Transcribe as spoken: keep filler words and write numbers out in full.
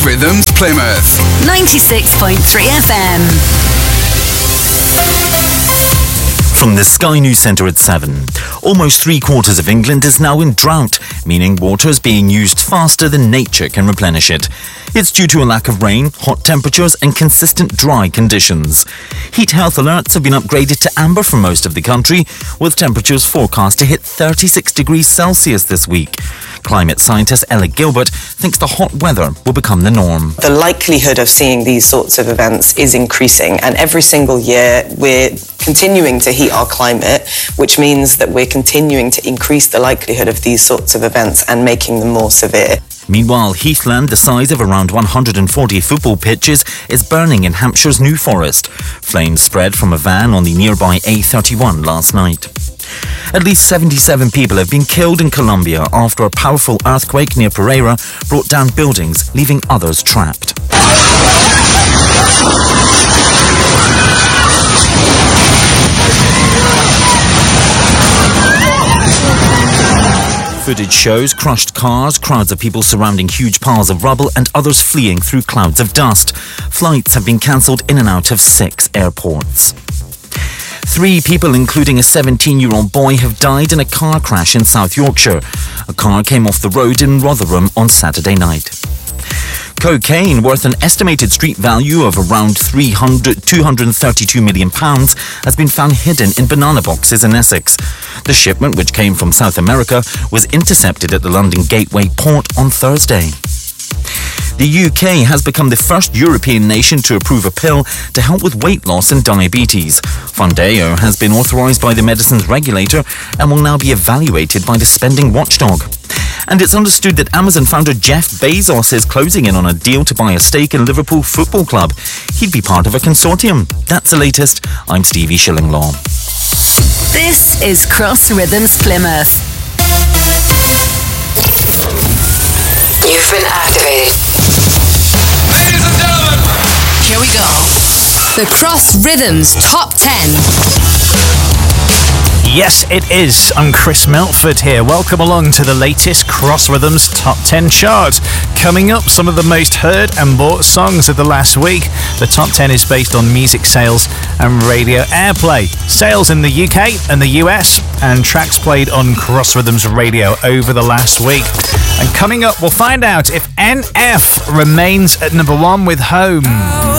Rhythms Plymouth. ninety-six point three F M. From the Sky News Centre at seven. Almost three quarters of England is now in drought, meaning water is being used faster than nature can replenish it. It's due to a lack of rain, hot temperatures and consistent dry conditions. Heat health alerts have been upgraded to amber for most of the country, with temperatures forecast to hit thirty-six degrees Celsius this week. Climate scientist Ella Gilbert thinks the hot weather will become the norm. The likelihood of seeing these sorts of events is increasing, and every single year we're continuing to heat our climate, which means that we're continuing to increase the likelihood of these sorts of events and making them more severe. Meanwhile, heathland, the size of around one hundred forty football pitches, is burning in Hampshire's New Forest. Flames spread from a van on the nearby A thirty-one last night. At least seventy-seven people have been killed in Colombia after a powerful earthquake near Pereira brought down buildings, leaving others trapped. Footage shows crushed cars, crowds of people surrounding huge piles of rubble and others fleeing through clouds of dust. Flights have been cancelled in and out of six airports. Three people, including a seventeen-year-old boy, have died in a car crash in South Yorkshire. A car came off the road in Rotherham on Saturday night. Cocaine, worth an estimated street value of around two hundred thirty-two million pounds, has been found hidden in banana boxes in Essex. The shipment, which came from South America, was intercepted at the London Gateway port on Thursday. The U K has become the first European nation to approve a pill to help with weight loss and diabetes. Foundayo has been authorised by the medicines regulator and will now be evaluated by the spending watchdog. And it's understood that Amazon founder Jeff Bezos is closing in on a deal to buy a stake in Liverpool Football Club. He'd be part of a consortium. That's the latest. I'm Stevie Shillinglaw. This is Cross Rhythms Plymouth. You've been activated. Ladies and gentlemen, Here we go. The Cross Rhythms Top ten. Yes, it is. I'm Chris Melford here. Welcome along to the latest Cross Rhythms Top ten chart. Coming up, some of the most heard and bought songs of the last week. The Top ten is based on music sales and radio airplay. Sales in the U K and the U S, and tracks played on Cross Rhythms Radio over the last week. And coming up, we'll find out if N F remains at number one with Home.